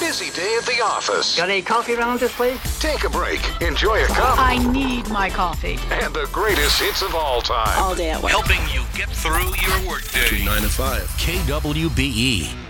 busy day at the office. Got any coffee around this place? Take a break, enjoy a cup, I need my coffee. and the greatest hits of all time. All day at work. Helping you get through your workday. 9 to 5. KWBE.